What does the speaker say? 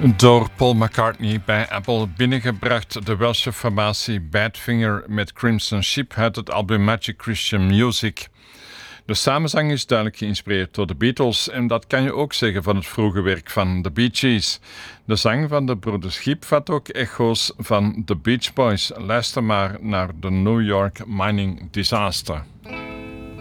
Door Paul McCartney bij Apple binnengebracht, de Welsche formatie Badfinger met Crimson Ship uit het album Magic Christian Music. De samenzang is duidelijk geïnspireerd door de Beatles en dat kan je ook zeggen van het vroege werk van de Bee Gees. De zang van de broeders Gibb vat ook echo's van de Beach Boys. Luister maar naar de New York Mining Disaster.